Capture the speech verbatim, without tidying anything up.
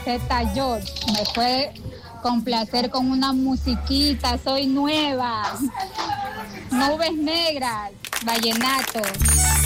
Zeta George. Me puede complacer con una musiquita, soy nueva. Nubes Negras, vallenato.